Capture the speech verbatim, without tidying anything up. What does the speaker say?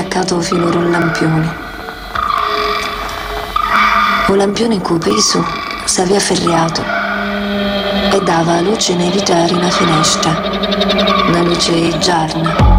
fiaccato finora un lampione. Un lampione in cui peso s'aveva ferriato e dava luce nei ritari una finestra, una luce giarna.